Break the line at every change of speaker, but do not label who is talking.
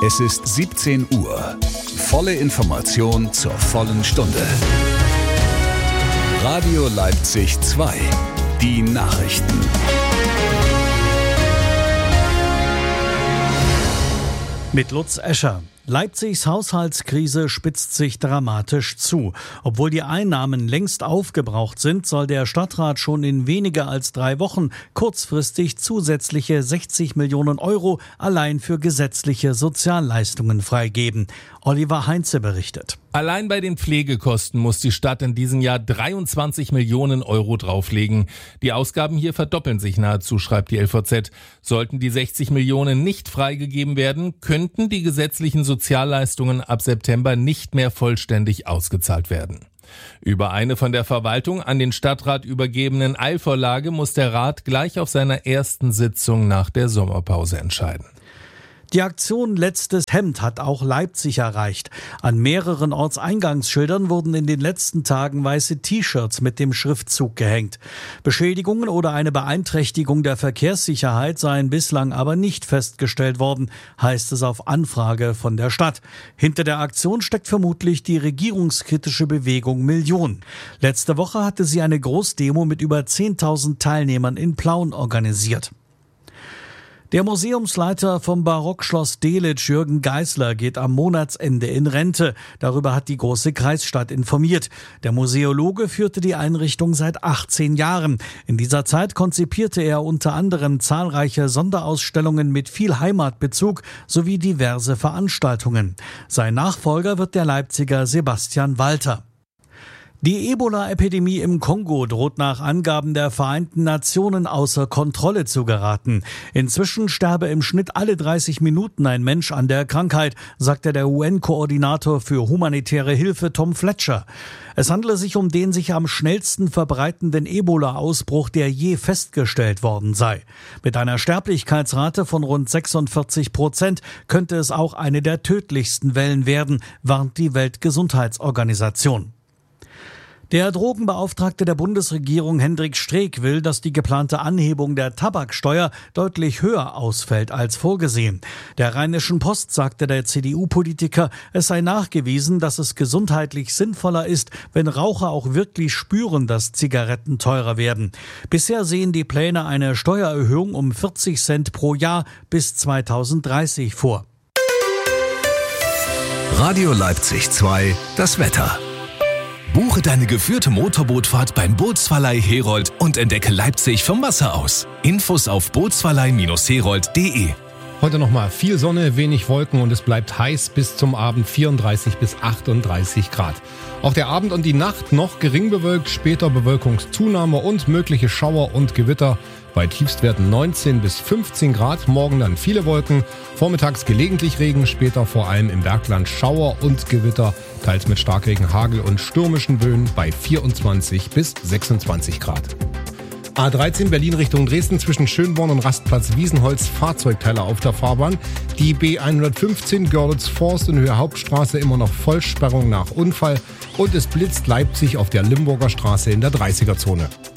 Es ist 17 Uhr. Volle Information zur vollen Stunde. Radio Leipzig 2. Die Nachrichten.
Mit Lutz Escher. Leipzigs Haushaltskrise spitzt sich dramatisch zu. Obwohl die Einnahmen längst aufgebraucht sind, soll der Stadtrat schon in weniger als 3 Wochen kurzfristig zusätzliche 60 Millionen Euro allein für gesetzliche Sozialleistungen freigeben. Oliver Heinze berichtet.
Allein bei den Pflegekosten muss die Stadt in diesem Jahr 23 Millionen Euro drauflegen. Die Ausgaben hier verdoppeln sich nahezu, schreibt die LVZ. Sollten die 60 Millionen nicht freigegeben werden, könnten die gesetzlichen Sozialleistungen ab September nicht mehr vollständig ausgezahlt werden. Über eine von der Verwaltung an den Stadtrat übergebenen Eilvorlage muss der Rat gleich auf seiner ersten Sitzung nach der Sommerpause entscheiden.
Die Aktion Letztes Hemd hat auch Leipzig erreicht. An mehreren Ortseingangsschildern wurden in den letzten Tagen weiße T-Shirts mit dem Schriftzug gehängt. Beschädigungen oder eine Beeinträchtigung der Verkehrssicherheit seien bislang aber nicht festgestellt worden, heißt es auf Anfrage von der Stadt. Hinter der Aktion steckt vermutlich die regierungskritische Bewegung Million. Letzte Woche hatte sie eine Großdemo mit über 10.000 Teilnehmern in Plauen organisiert. Der Museumsleiter vom Barockschloss Delitzsch, Jürgen Geisler, geht am Monatsende in Rente. Darüber hat die große Kreisstadt informiert. Der Museologe führte die Einrichtung seit 18 Jahren. In dieser Zeit konzipierte er unter anderem zahlreiche Sonderausstellungen mit viel Heimatbezug sowie diverse Veranstaltungen. Sein Nachfolger wird der Leipziger Sebastian Walter. Die Ebola-Epidemie im Kongo droht nach Angaben der Vereinten Nationen außer Kontrolle zu geraten. Inzwischen sterbe im Schnitt alle 30 Minuten ein Mensch an der Krankheit, sagte der UN-Koordinator für humanitäre Hilfe Tom Fletcher. Es handele sich um den sich am schnellsten verbreitenden Ebola-Ausbruch, der je festgestellt worden sei. Mit einer Sterblichkeitsrate von rund 46% könnte es auch eine der tödlichsten Wellen werden, warnt die Weltgesundheitsorganisation. Der Drogenbeauftragte der Bundesregierung Hendrik Streeck will, dass die geplante Anhebung der Tabaksteuer deutlich höher ausfällt als vorgesehen. Der Rheinischen Post sagte der CDU-Politiker, es sei nachgewiesen, dass es gesundheitlich sinnvoller ist, wenn Raucher auch wirklich spüren, dass Zigaretten teurer werden. Bisher sehen die Pläne eine Steuererhöhung um 40 Cent pro Jahr bis 2030 vor.
Radio Leipzig 2, das Wetter. Buche deine geführte Motorbootfahrt beim Bootsverleih Herold und entdecke Leipzig vom Wasser aus. Infos auf bootsverleih-herold.de.
Heute nochmal viel Sonne, wenig Wolken und es bleibt heiß bis zum Abend 34 bis 38 Grad. Auch der Abend und die Nacht noch gering bewölkt, später Bewölkungszunahme und mögliche Schauer und Gewitter. Bei Tiefstwerten 19 bis 15 Grad, morgen dann viele Wolken, vormittags gelegentlich Regen, später vor allem im Bergland Schauer und Gewitter, teils mit Starkregen, Hagel und stürmischen Böen bei 24 bis 26 Grad. A13 Berlin Richtung Dresden zwischen Schönborn und Rastplatz Wiesenholz, Fahrzeugteile auf der Fahrbahn. Die B115 Görlitz-Forst in Höhe Hauptstraße immer noch Vollsperrung nach Unfall und es blitzt Leipzig auf der Limburger Straße in der 30er-Zone.